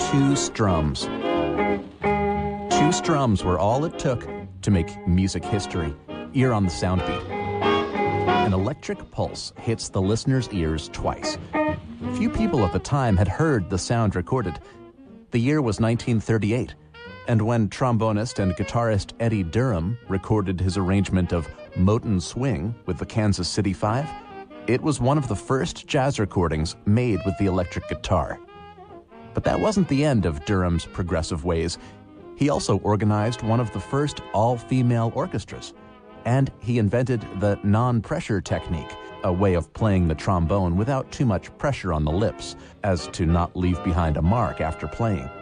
two strums. Two strums were all it took to make music history. Ear on the sound beat. An electric pulse hits the listener's ears twice. Few people at the time had heard the sound recorded. The year was 1938, and when trombonist and guitarist Eddie Durham recorded his arrangement of Moton Swing with the Kansas City Five, it was one of the first jazz recordings made with the electric guitar. But that wasn't the end of Durham's progressive ways. He also organized one of the first all-female orchestras, and he invented the non-pressure technique, a way of playing the trombone without too much pressure on the lips, as to not leave behind a mark after playing.